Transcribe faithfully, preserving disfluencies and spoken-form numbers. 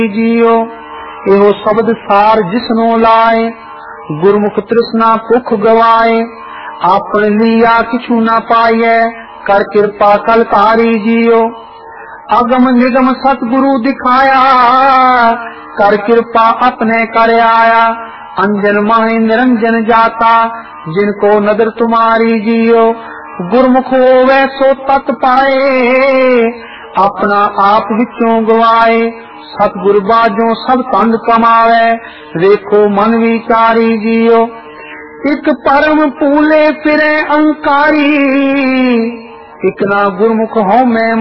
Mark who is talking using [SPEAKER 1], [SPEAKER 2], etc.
[SPEAKER 1] जियो एहो शब्द सार जिसनो लाए, गुरमुख तृष्णा भुख गवाए, आपन लिया किछु न पाइए, कर कृपा कलकारी जियो। अगम निगम सतगुरु दिखाया, कर कृपा अपने कर आया, अंजन माहि निरंजन जाता, जिनको नदर तुम्हारी जियो। गुरमुख होवे सो तत पाए, अपना आप विचों गवाए, सतगुर बाजों सब तंग कमावे, देखो मन विचारी जियो। एक परम पूले फिरे अंकारी, इक ना गुरमुख हो मैं